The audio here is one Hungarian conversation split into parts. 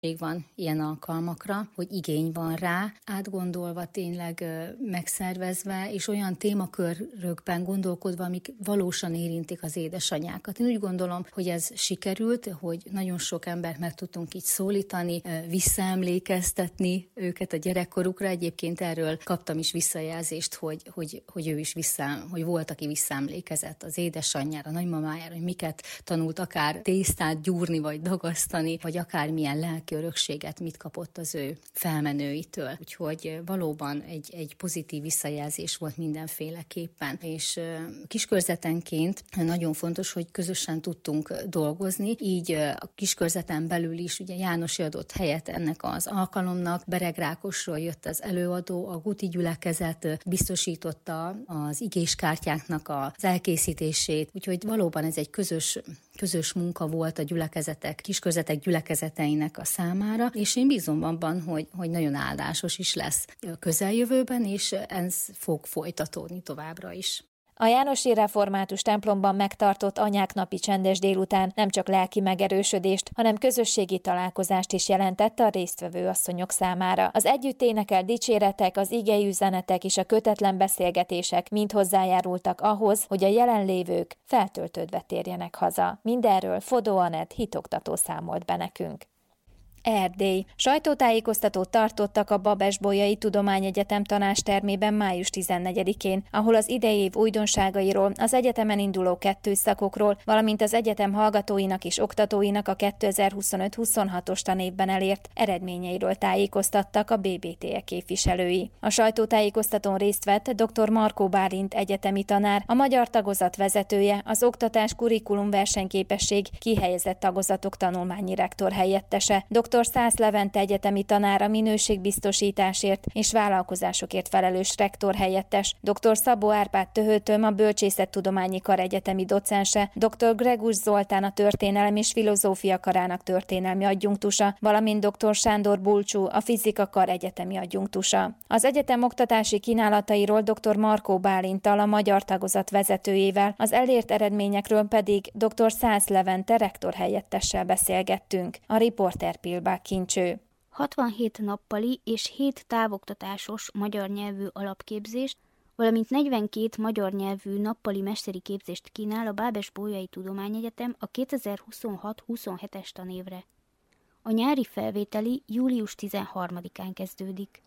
van ilyen alkalmakra, hogy igény van rá, átgondolva, tényleg megszervezve, és olyan témakörökben gondolkodva, amik valósan érintik az édesanyákat. Én úgy gondolom, hogy ez sikerült, hogy nagyon sok embert meg tudtunk így szólítani, visszaemlékeztetni őket a gyerekkorukra. Egyébként erről kaptam is visszajelzést, hogy ő is hogy volt, aki visszaemlékezett az édesanyjára, a nagymamájára, hogy miket tanult, akár tésztát gyúrni, vagy dagasztani, vagy akármilyen lelki örökséget mit kapott az ő felmenőitől. Úgyhogy valóban egy pozitív visszajelzés volt mindenféleképpen. És kiskörzetenként nagyon fontos, hogy közösen tudtunk dolgozni, így a kiskörzetén belül is ugye Jánosi adott helyet ennek az alkalomnak, Beregrákosról jött az előadó, a Guti gyülekezet biztosította az igéskártyáknak az elkészítését, úgyhogy valóban ez egy közös munka volt a gyülekezetek, kiskörzetek gyülekezeteinek a számára, és én bízom abban, hogy nagyon áldásos is lesz a közeljövőben, és ez fog folytatódni továbbra is. A jánosi református templomban megtartott anyák napi csendes délután nem csak lelki megerősödést, hanem közösségi találkozást is jelentett a résztvevő asszonyok számára. Az együtt énekelt dicséretek, az igei üzenetek és a kötetlen beszélgetések mind hozzájárultak ahhoz, hogy a jelenlévők feltöltődve térjenek haza. Mindenről Fodó Anett hitoktató számolt be nekünk. Erdély. Sajtótájékoztatót tartottak a Babes-Bolyai Tudományegyetem tanácstermében május 14-én, ahol az idei év újdonságairól, az egyetemen induló kettőszakokról, valamint az egyetem hallgatóinak és oktatóinak a 2025-26-os tanévben elért eredményeiről tájékoztattak a BBTE képviselői. A sajtótájékoztatón részt vett dr. Markó Bálint egyetemi tanár, a magyar tagozat vezetője, az oktatás kurikulum versenyképesség kihelyezett tagozatok tanulmányi rektor helyettese, dr. Szász Levente egyetemi tanár, a minőségbiztosításért és vállalkozásokért felelős rektor helyettes, dr. Szabó Árpád Töhötöm, a Bölcsészettudományi Kar egyetemi docense, dr. Gregus Zoltán, a Történelem és Filozófia Karának történelmi adjunktusa, valamint dr. Sándor Bulcsú, a Fizika Kar egyetemi adjunktusa. Az egyetem oktatási kínálatairól dr. Markó Bálinttal, a magyar tagozat vezetőjével, az elért eredményekről pedig dr. Szász Levente rektor helyettessel beszélgettünk. A riporter Pilbák Kincső. 67 nappali és 7 távoktatásos magyar nyelvű alapképzést, valamint 42 magyar nyelvű nappali mesteri képzést kínál a Babes-Bolyai Tudományegyetem a 2026-27-es tanévre. A nyári felvételi július 13-án kezdődik.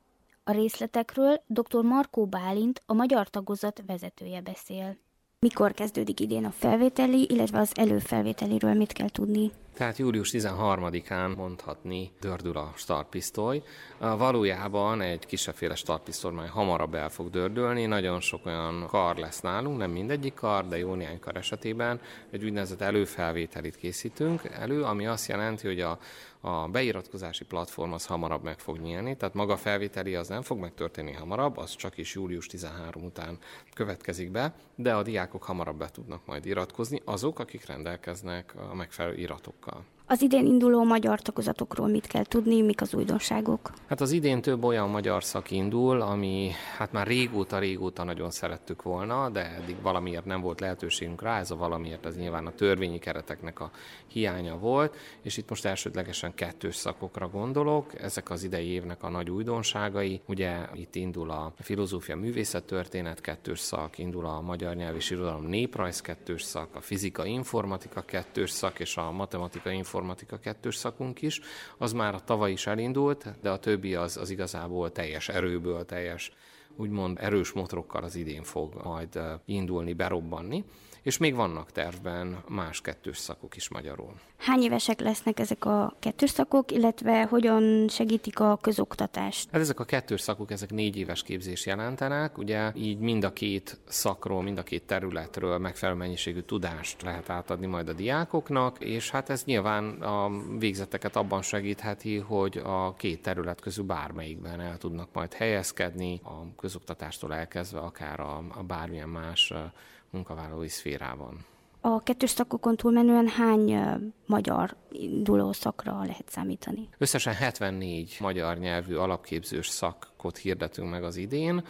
A részletekről dr. Markó Bálint, a magyar tagozat vezetője beszél. Mikor kezdődik idén a felvételi, illetve az előfelvételiről mit kell tudni? Tehát július 13-án mondhatni dördül a startpisztoly. Valójában egy kisebbféle startpisztoly már hamarabb el fog dördülni, nagyon sok olyan kar lesz nálunk, nem mindegyik kar, de jó néhány kar esetében egy úgynevezett előfelvételit készítünk elő, ami azt jelenti, hogy a beiratkozási platform az hamarabb meg fog nyílni, tehát maga a felvételi az nem fog megtörténni hamarabb, az csak is július 13 után következik be, de a diákok hamarabb be tudnak majd iratkozni, azok, akik rendelkeznek a megfelelő iratokkal. Az idén induló magyar tagozatokról mit kell tudni, mik az újdonságok? Hát az idén több olyan magyar szak indul, ami hát már régóta nagyon szerettük volna, de eddig valamiért nem volt lehetőségünk rá, ez a valamiért ez nyilván a törvényi kereteknek a hiánya volt, és itt most elsődlegesen kettős szakokra gondolok, ezek az idei évnek a nagy újdonságai, ugye itt indul a filozófia művészettörténet kettős szak, indul a magyar nyelv és irodalom néprajz kettős szak, a fizika informatika kettős szak és a matematika informatika kettős szakunk is, az már tavaly is elindult, de a többi az igazából teljes erőből, teljes úgymond erős motorokkal az idén fog majd indulni, berobbanni, és még vannak tervben más kettős szakok is magyarul. Hány évesek lesznek ezek a kettős szakok, illetve hogyan segítik a közoktatást? Hát ezek a kettős szakok, ezek 4 éves képzést jelentenek, ugye így mind a két szakról, mind a két területről megfelelő mennyiségű tudást lehet átadni majd a diákoknak, és hát ez nyilván a végzetteket abban segítheti, hogy a két terület közül bármelyikben el tudnak majd helyezkedni, a közoktatástól elkezdve akár a bármilyen más munkavállalói szférában. A kettős szakokon túlmenően hány magyar induló szakra lehet számítani? Összesen 74 magyar nyelvű alapképzős szakot hirdetünk meg az idén.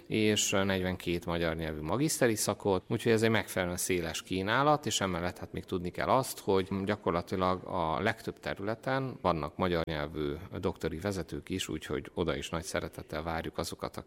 és 42 magyar nyelvű magiszteri szakot, úgyhogy ez egy megfelelően széles kínálat, és emellett hát még tudni kell azt, hogy gyakorlatilag a legtöbb területen vannak magyar nyelvű doktori vezetők is, úgyhogy oda is nagy szeretettel várjuk azokat,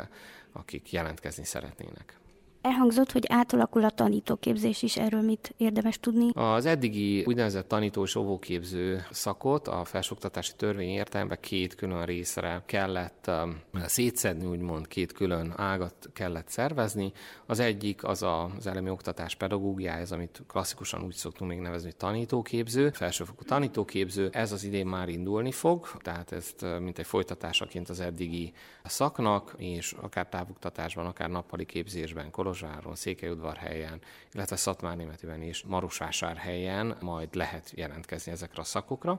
akik jelentkezni szeretnének. Elhangzott, hogy átalakul a tanítóképzés is, erről mit érdemes tudni? Az eddigi úgynevezett tanító és óvóképző szakot a felsőoktatási törvény értelemben 2 külön részre kellett szétszedni, úgymond 2 külön ágat kellett szervezni. Az egyik az az elemi oktatás pedagógiája, ez amit klasszikusan úgy szoktunk még nevezni, hogy tanítóképző, felsőfokú tanítóképző. Ez az idén már indulni fog, tehát ezt mint egy folytatásaként az eddigi szaknak, és akár távoktatásban, akár nappali képzésben, Kolozsváron, Székelyudvarhelyen, illetve Szatmárnémetiben és Marosvásárhelyen majd lehet jelentkezni ezekre a szakokra.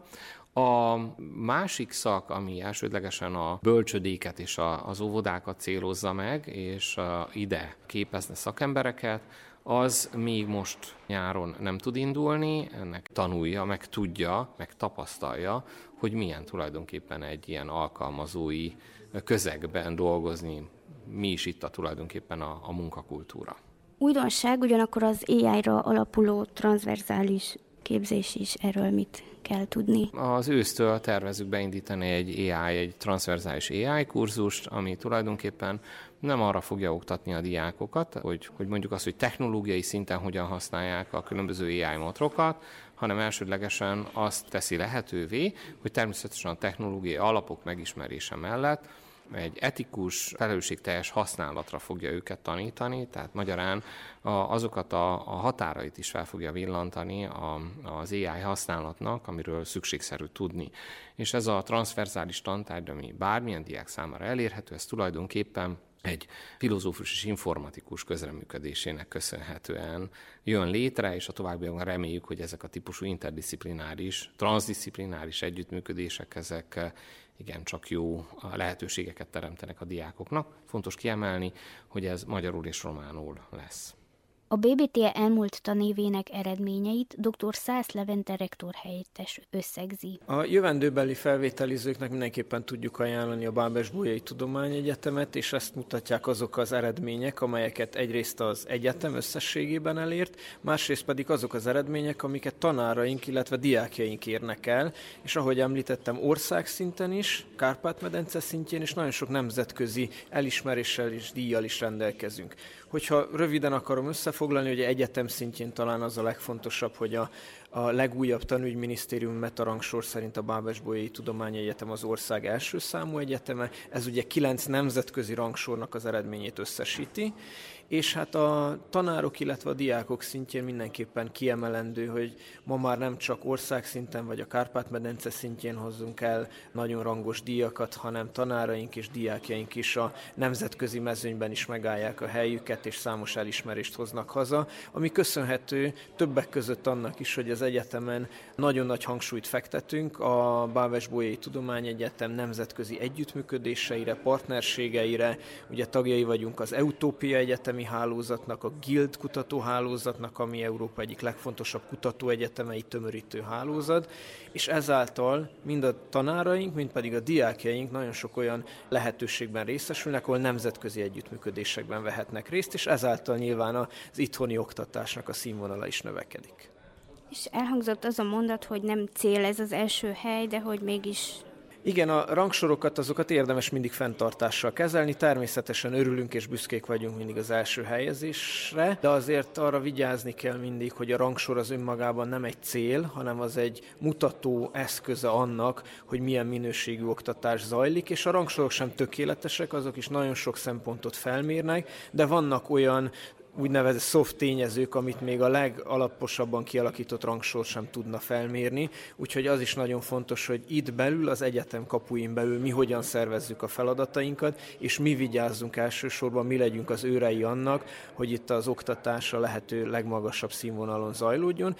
A másik szak, ami elsődlegesen a bölcsödéket és az óvodákat célozza meg, és ide képezne szakembereket, az még most nyáron nem tud indulni, ennek tanulja, meg tudja, meg tapasztalja, hogy milyen tulajdonképpen egy ilyen alkalmazói közegben dolgozni, mi is itt tulajdonképpen a munkakultúra. Újdonság ugyanakkor az AI-ra alapuló transzverzális képzés is, erről mit kell tudni? Az ősztől tervezzük beindítani egy transzverzális AI kurzust, ami tulajdonképpen nem arra fogja oktatni a diákokat, hogy mondjuk azt, hogy technológiai szinten hogyan használják a különböző AI motrokat, hanem elsődlegesen azt teszi lehetővé, hogy természetesen a technológiai alapok megismerése mellett egy etikus, felelősségteljes használatra fogja őket tanítani, tehát magyarán azokat a határait is fel fogja villantani az AI használatnak, amiről szükségszerű tudni. És ez a transzverzális tantárgy, ami bármilyen diák számára elérhető, ez tulajdonképpen egy filozófus és informatikus közreműködésének köszönhetően jön létre, és a továbbiakban reméljük, hogy ezek a típusú interdisziplináris, transzdisziplináris együttműködések, ezek igencsak jó lehetőségeket teremtenek a diákoknak. Fontos kiemelni, hogy ez magyarul és románul lesz. A BBTE elmúlt tanévének eredményeit dr. Szász Levente rektor helyettes összegzi. A jövendőbeli felvételizőknek mindenképpen tudjuk ajánlani a Bábes-Bolyai Tudományegyetemet, és ezt mutatják azok az eredmények, amelyeket egyrészt az egyetem összességében elért, másrészt pedig azok az eredmények, amiket tanáraink, illetve diákjaink érnek el, és ahogy említettem, országszinten is, Kárpát-medence szintjén is nagyon sok nemzetközi elismeréssel és díjjal is rendelkezünk. Hogyha röviden akarom összefoglalni, hogy egyetem szintjén talán az a legfontosabb, hogy a legújabb tanügyminisztérium metarangsor szerint a Bábes-Bolyai Tudományegyetem az ország első számú egyeteme. Ez ugye 9 nemzetközi rangsornak az eredményét összesíti, és hát a tanárok, illetve a diákok szintjén mindenképpen kiemelendő, hogy ma már nem csak országszinten vagy a Kárpát-medence szintjén hozzunk el nagyon rangos díjakat, hanem tanáraink és diákjaink is a nemzetközi mezőnyben is megállják a helyüket, és számos elismerést hoznak haza, ami köszönhető többek között annak is, hogy az egyetemen nagyon nagy hangsúlyt fektetünk a Bábes-Bolyai Tudományegyetem nemzetközi együttműködéseire, partnerségeire. Ugye tagjai vagyunk az Eutópia Egyetemi Hálózatnak, a Guild kutatóhálózatnak, ami Európa egyik legfontosabb kutatóegyetemeit tömörítő hálózat, és ezáltal mind a tanáraink, mind pedig a diákjaink nagyon sok olyan lehetőségben részesülnek, ahol nemzetközi együttműködésekben vehetnek részt, és ezáltal nyilván az itthoni oktatásnak a színvonala is növekedik. És elhangzott az a mondat, hogy nem cél ez az első hely, de hogy mégis... Igen, a rangsorokat, azokat érdemes mindig fenntartással kezelni. Természetesen örülünk és büszkék vagyunk mindig az első helyezésre, de azért arra vigyázni kell mindig, hogy a rangsor az önmagában nem egy cél, hanem az egy mutató eszköze annak, hogy milyen minőségű oktatás zajlik, és a rangsorok sem tökéletesek, azok is nagyon sok szempontot felmérnek, de vannak olyan úgynevezett soft tényezők, amit még a legalaposabban kialakított rangsor sem tudna felmérni. Úgyhogy az is nagyon fontos, hogy itt belül, az egyetem kapuin belül mi hogyan szervezzük a feladatainkat, és mi vigyázzunk elsősorban, mi legyünk az őrei annak, hogy itt az oktatás a lehető legmagasabb színvonalon zajlódjon.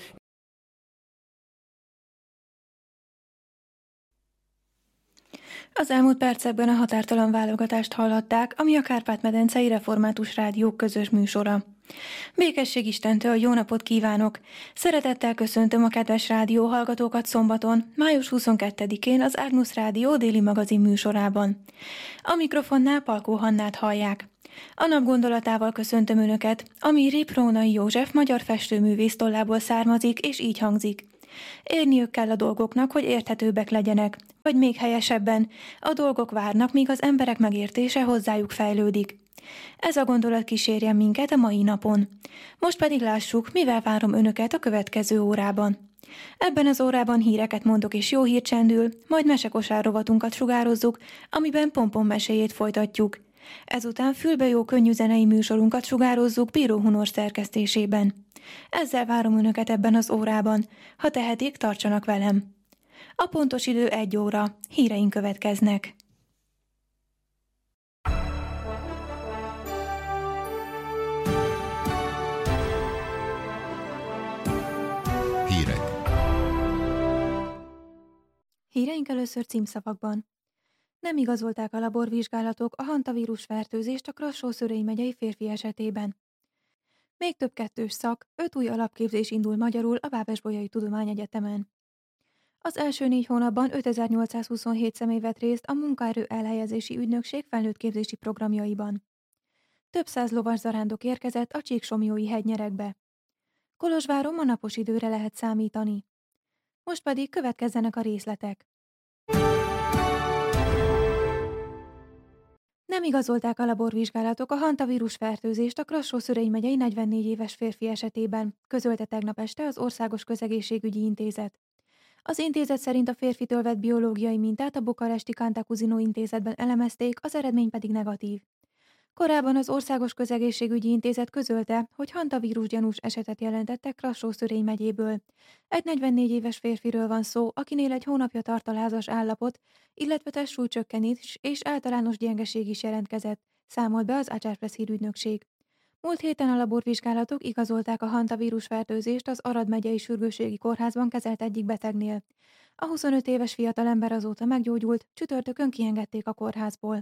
Az elmúlt percekben a Határtalan válogatást hallhatták, ami a Kárpát-medencei Református Rádió közös műsora. Békesség Istentől, jó napot kívánok! Szeretettel köszöntöm a kedves rádióhallgatókat szombaton, május 22-én az Ágnusz Rádió déli magazin műsorában. A mikrofonnál Palkó Hannát hallják. A nap gondolatával köszöntöm Önöket, ami Riprónai József magyar festőművész tollából származik, és így hangzik. Érniük kell a dolgoknak, hogy érthetőbbek legyenek, vagy még helyesebben, a dolgok várnak, míg az emberek megértése hozzájuk fejlődik. Ez a gondolat kísérjen minket a mai napon. Most pedig lássuk, mivel várom Önöket a következő órában. Ebben az órában híreket mondok és jó hír csendül, majd mesekosár rovatunkat sugározzuk, amiben Pompom meséjét folytatjuk. Ezután fülbejóó könnyű zenei műsorunkat sugározzuk Bíró Hunor szerkesztésében. Ezzel várom Önöket ebben az órában. Ha tehetik, tartsanak velem. A pontos idő 1 óra. Híreink következnek. Hírek. Híreink először címszavakban. Nem igazolták a laborvizsgálatok a hantavírus fertőzést a Krassó-Szörei megyei férfi esetében. Még több kettős szak, 5 új alapképzés indul magyarul a Bábesbolyai Tudományegyetemen. Az első 4 hónapban 5827 személy vett részt a munkaerő elhelyezési ügynökség felnőttképzési programjaiban. Több száz lovaszarándok érkezett a Csíksomlyói hegynyerekbe. Kolozsváron ma napos időre lehet számítani. Most pedig következzenek a részletek. Nem igazolták a laborvizsgálatok a hantavírus fertőzést a Krassó-Szörei megyei 44 éves férfi esetében, közölte tegnap este az Országos Közegészségügyi Intézet. Az intézet szerint a férfitől vett biológiai mintát a bukaresti Cantacuzino intézetben elemezték, az eredmény pedig negatív. Korábban az Országos Közegészségügyi Intézet közölte, hogy hantavírus gyanús esetet jelentettek Krassó-Szörei megyéből. Egy 44 éves férfiről van szó, akinél egy hónapja tart a lázas állapot, illetve testsúlycsökkenés és általános gyengeség is jelentkezett, számolt be az Agyárpress hírügynökség. Múlt héten a laborvizsgálatok igazolták a hantavírus fertőzést az Arad megyei sürgősségi kórházban kezelt egyik betegnél. A 25 éves fiatalember azóta meggyógyult, csütörtökön kiengedték a kórházból.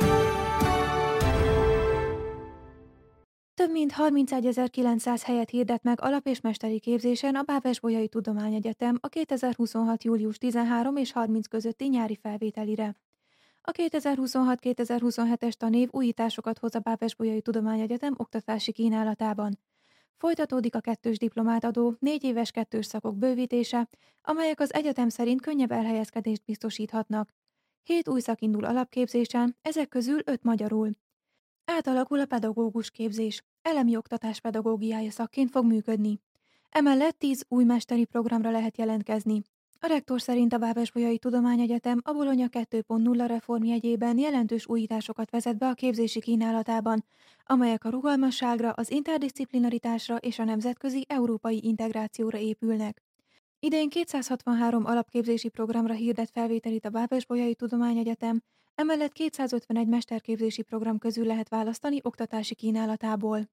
Több mint 31.900 helyet hirdet meg alap- és mesteri képzésen a Bábesbolyai Tudományegyetem a 2026. július 13 és 30 közötti nyári felvételire. A 2026-2027-es tanév újításokat hoz a Bábesbolyai Tudományegyetem oktatási kínálatában. Folytatódik a kettős diplomát adó 4 éves kettős szakok bővítése, amelyek az egyetem szerint könnyebb elhelyezkedést biztosíthatnak. 7 új szak indul alapképzésen, ezek közül 5 magyarul. Átalakul a pedagógus képzés, elemi oktatás pedagógiája szakként fog működni. Emellett 10 új mesteri programra lehet jelentkezni. A rektor szerint a Bábesbolyai Tudományegyetem a Bologna 2.0 reformjegyében jelentős újításokat vezet be a képzési kínálatában, amelyek a rugalmasságra, az interdisziplinaritásra és a nemzetközi európai integrációra épülnek. Idén 263 alapképzési programra hirdet felvételit a Bábesbolyai Tudományegyetem, emellett 251 mesterképzési program közül lehet választani oktatási kínálatából.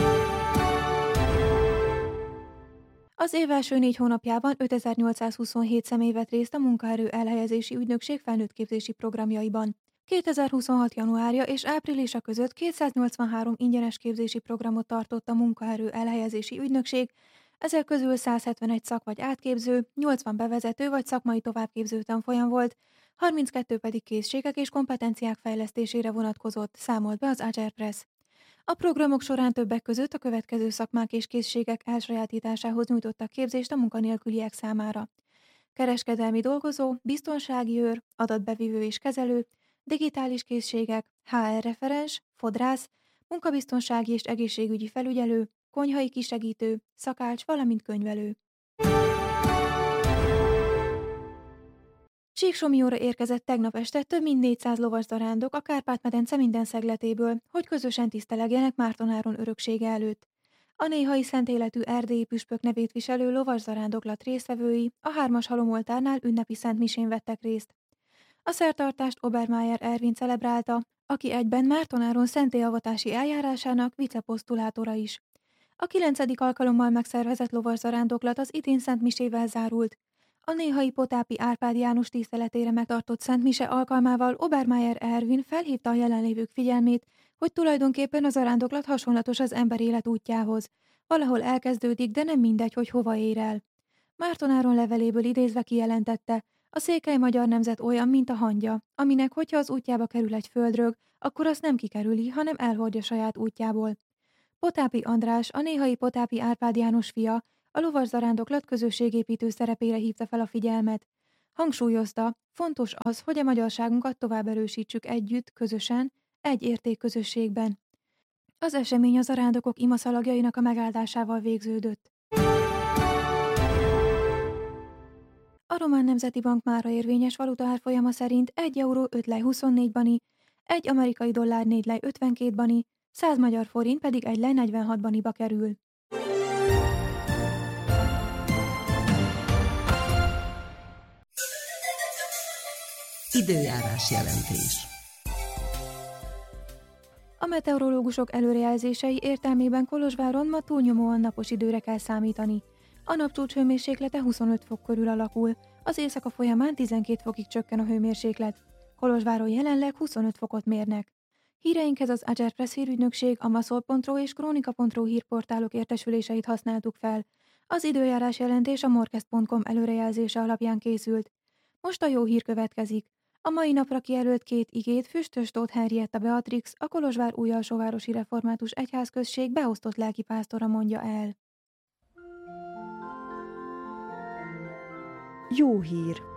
Az év első 4 hónapjában 5827 személy vett részt a munkaerő elhelyezési ügynökség felnőttképzési programjaiban. 2026. januárja és áprilisa között 283 ingyenes képzési programot tartott a munkaerő elhelyezési ügynökség, ezek közül 171 szak vagy átképző, 80 bevezető vagy szakmai továbbképző tanfolyam volt, 32 pedig készségek és kompetenciák fejlesztésére vonatkozott, számolt be az Agyárpress. A programok során többek között a következő szakmák és készségek elsajátításához nyújtottak képzést a munkanélküliek számára. Kereskedelmi dolgozó, biztonsági őr, adatbevívő és kezelő, digitális készségek, HR referens, fodrász, munkabiztonsági és egészségügyi felügyelő, konyhai kisegítő, szakács, valamint könyvelő. Csíksomlyóra érkezett tegnap este több mint 400 lovaszarándok a Kárpát-medence minden szegletéből, hogy közösen tisztelegjenek Márton Áron öröksége előtt. A néhai szent életű erdélyi püspök nevét viselő lovaszarándoklat résztvevői a 3-as halomoltárnál ünnepi szentmisén vettek részt. A szertartást Obermeier Ervin celebrálta, aki egyben Márton Áron szentélyavatási eljárásának viceposztulátora is. A 9. alkalommal megszervezett lovaszarándoklat az idén szentmisével zárult. A néhai Potápi Árpád János tiszteletére megtartott szentmise alkalmával Obermeier Ervin felhívta a jelenlévők figyelmét, hogy tulajdonképpen a zarándoklat hasonlatos az ember élet útjához. Valahol elkezdődik, de nem mindegy, hogy hova ér el. Márton Áron leveléből idézve kijelentette, a székely magyar nemzet olyan, mint a hangya, aminek, hogyha az útjába kerül egy földrög, akkor azt nem kikerüli, hanem elhordja saját útjából. Potápi András, a néhai Potápi Árpád János fia, a lovaszarándoklat közösségépítő szerepére hívta fel a figyelmet. Hangsúlyozta, fontos az, hogy a magyarságunkat tovább erősítsük együtt, közösen, egy értékközösségben. Az esemény a zarándokok imaszalagjainak a megáldásával végződött. A Román Nemzeti Bank mára érvényes valutaárfolyama szerint 1 euró 5 lej 24 bani, 1 amerikai dollár 4 lej 52 bani, 100 magyar forint pedig 1 lej 46 baniba kerül. Időjárás jelentés. A meteorológusok előrejelzései értelmében Kolozsváron ma túlnyomóan napos időre kell számítani. A napcsúcs hőmérséklete 25 fok körül alakul, az éjszaka folyamán 12 fokig csökken a hőmérséklet. Kolozsváron jelenleg 25 fokot mérnek. Híreinkhez az Agerpress hírügynökség, a Maszol.ro és Krónika.ro hírportálok értesüléseit használtuk fel. Az időjárás jelentés a morkest.com előrejelzése alapján készült. Most a jó hír következik. A mai napra kijelölt 2 igét Füstös Tóth Henrietta Beatrix, a Kolozsvár Újalsóvárosi Református Egyházközség beosztott lelkipásztora mondja el. Jó hír!